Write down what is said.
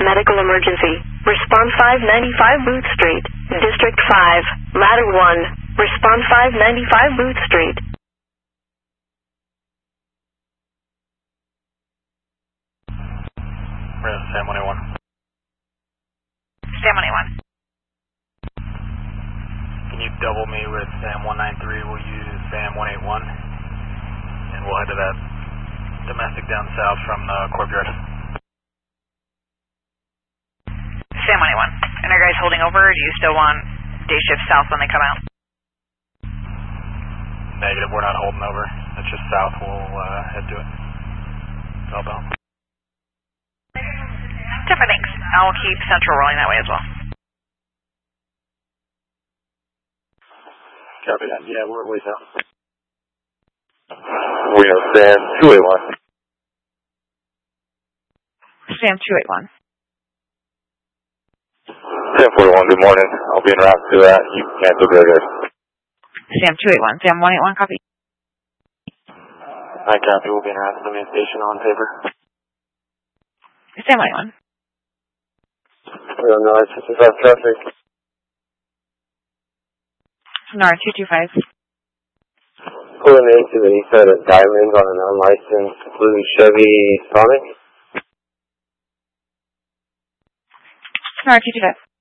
medical emergency. Response 595 Booth Street. District 5, Ladder 1. Response 595 Booth Street. Sam 181. Sam 181. Can you double me with Sam 193? We'll use Sam 181. And we'll head to that domestic down south from the courtyard. Sam 181. And are guys holding over, or do you still want day shift south when they come out? Negative, we're not holding over. It's just south. We'll head to it. Southbound. Different things. I'll keep Central rolling that way as well. Copy that. Yeah, we're way south. We have Sam 281. Sam 281. Sam 41, good morning. I'll be en route to that. You cancel burger. Sam 281. Sam 181, copy. I copy. We'll be en route to the main station on paper. Sam 181. We don't know. It's just about traffic. Sonora 225. Pulling into the east side of Diamond on an unlicensed blue Chevy Sonic. Sonora 225.